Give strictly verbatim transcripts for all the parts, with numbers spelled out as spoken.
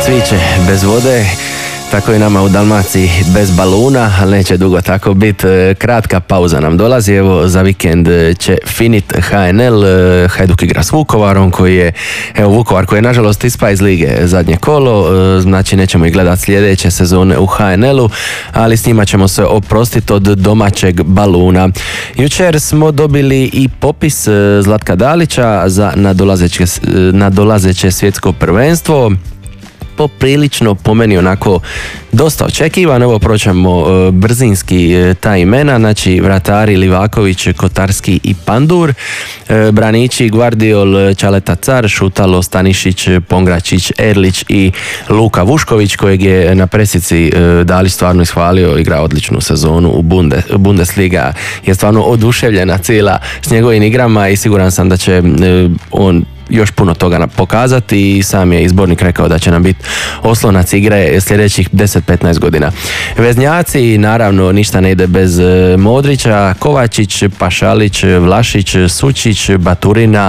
cviće bez vode, tako i nama u Dalmaciji bez baluna, ali neće dugo tako biti. Kratka pauza nam dolazi, evo za vikend će finit H N L, Hajduk igra s Vukovarom koji je, evo Vukovar koji je nažalost ispa iz lige zadnje kolo, znači nećemo ih gledati sljedeće sezone u H N L-u, ali s njima ćemo se oprostiti od domaćeg baluna. Jučer smo dobili i popis Zlatka Dalića za nadolazeće, nadolazeće svjetsko prvenstvo. Poprilično, po meni onako dosta očekivan. Evo proćemo e, brzinski e, ta imena, znači vratari Livaković, Kotarski i Pandur, e, branići Gvardiol, Čaleta Car, Šutalo, Stanišić, Pongračić, Erlić i Luka Vušković kojeg je na presici e, Dalić stvarno ishvalio, igra odličnu sezonu u Bunde, Bundesliga, je stvarno oduševljena cijela s njegovim igrama i siguran sam da će e, on još puno toga pokazati i sam je izbornik rekao da će nam biti oslonac igre sljedećih deset do petnaest godina. Veznjaci, naravno ništa ne ide bez Modrića, Kovačić, Pašalić, Vlašić, Sučić, Baturina,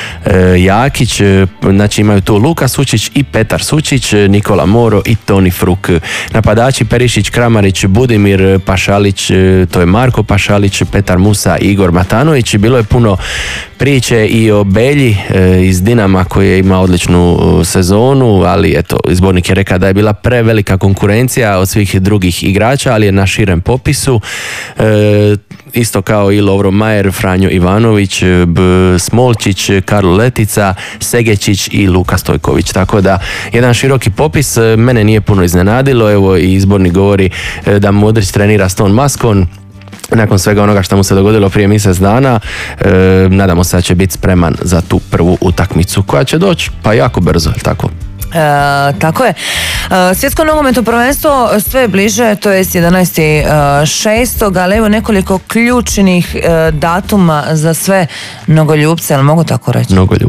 Jakić, znači imaju tu Luka Sučić i Petar Sučić, Nikola Moro i Toni Fruk. Napadači Perišić, Kramarić, Budimir, Pašalić, to je Marko Pašalić, Petar Musa, Igor Matanović. Bilo je puno priče i o Belji iz Dinama koji ima odličnu sezonu, ali eto, izbornik je rekao da je bila prevelika konkurencija od svih drugih igrača, ali je na širem popisu. E, isto kao i Lovro Majer, Franjo Ivanović, B. Smolčić, Karlo Letica, Segečić i Luka Stojković. Tako da, jedan široki popis, mene nije puno iznenadilo, evo i izbornik govori da Modrić trenira s tom maskom. Nakon svega onoga što mu se dogodilo prije mjesec dana, e, nadamo se da će biti spreman za tu prvu utakmicu koja će doći pa jako brzo, je tako? E, tako je. E, svjetsko nogometno prvenstvo sve je bliže, to je jedanaesti šestog ali evo nekoliko ključnih e, datuma za sve nogoljupce, ali mogu tako reći? Nogoljub.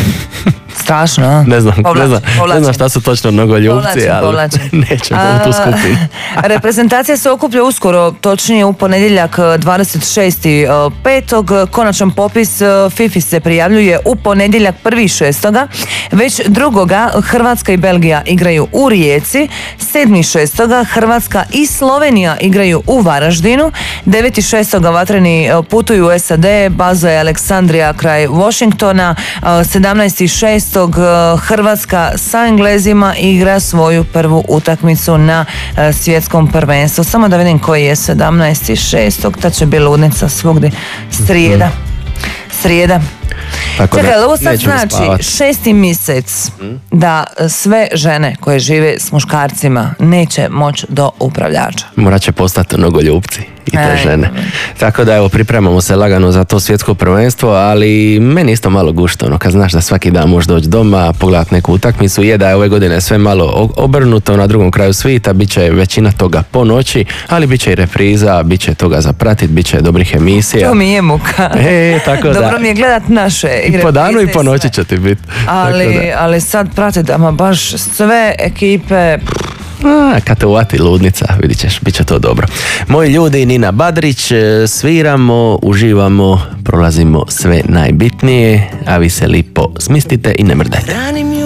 Strašno, a? Ne znam, povlačim, ne znam, povlačim. ne znam šta su točno nogoljupci, ali povlačim. nećemo u tu skupinu. Reprezentacija se okuplja uskoro, točnije u ponedjeljak dvadeset šestog petog Konačan popis FIFA se prijavljuje u ponedjeljak prvog šestoga Već drugoga Hrvatska i Belgija igraju u Rijeci, sedmog šestoga Hrvatska i Slovenija igraju u Varaždinu, deveti šestoga vatreni putuju u S A D, baza je Aleksandrija kraj Washingtona, sedamnaesti šestog Hrvatska sa Englezima igra svoju prvu utakmicu na svjetskom prvenstvu. Samo da vidim koji je sedamnaesti šestog Ta će biti ludnica svugdje. Srijeda. Srijeda. Tako Čekaj, da, ovo sad znači spavati. šesti mjesec da sve žene koje žive s muškarcima neće moći do upravljača. Morat će postati nogoljupci i te Aj, žene. Tako da evo, pripremamo se lagano za to svjetsko prvenstvo, ali meni isto malo gušta, ono, kad znaš da svaki dan možeš doći doma, pogledat neku utakmicu, je da je ove godine sve malo obrnuto, na drugom kraju svijeta, bit će većina toga po noći, ali bit će i repriza, bit će toga za pratit, bit će dobrih emisija. To mi je muka. E, tako da. Dobro mi je gledat naše I po danu i po noći će ti biti. Ali, ali sad pratit, ama baš sve ekipe. A, kad te uvati ludnica, vidit ćeš, bit će to dobro. Moji ljudi, Nina Badrić, sviramo, uživamo, prolazimo sve najbitnije, a vi se lipo smistite i ne mrdajte.